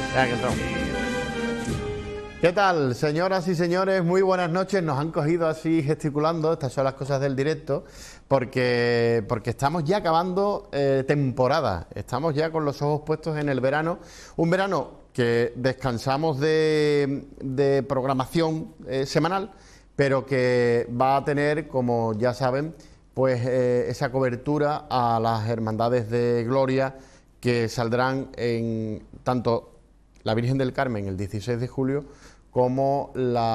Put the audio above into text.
Ya que entramos. ¿Qué tal, señoras y señores? Muy buenas noches. Nos han cogido así gesticulando, estas son las cosas del directo, porque estamos ya acabando temporada. Estamos ya con los ojos puestos en el verano. Un verano que descansamos de programación semanal, pero que va a tener, como ya saben, pues esa cobertura a las hermandades de Gloria que saldrán en tanto la Virgen del Carmen el 16 de julio como la